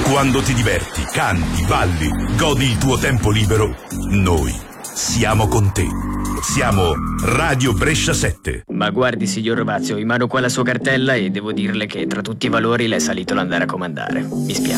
Quando ti diverti, canti, balli, godi il tuo tempo libero, noi siamo con te. Siamo Radio Brescia 7. Ma guardi, signor Rovazio, ho in mano qua la sua cartella e devo dirle che tra tutti i valori le è salito l'andare a comandare. Mi spiace.